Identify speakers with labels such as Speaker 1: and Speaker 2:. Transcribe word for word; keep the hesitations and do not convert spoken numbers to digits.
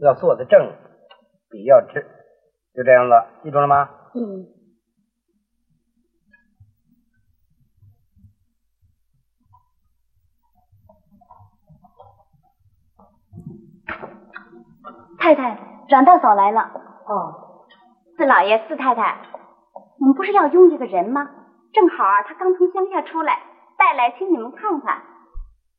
Speaker 1: 要做的正，比要直，就这样子，记住了吗？
Speaker 2: 嗯。太太，阮大嫂来了。
Speaker 3: 哦，
Speaker 2: 四老爷、四太太，我们不是要拥一个人吗？正好啊，他刚从乡下出来，带来请你们看看。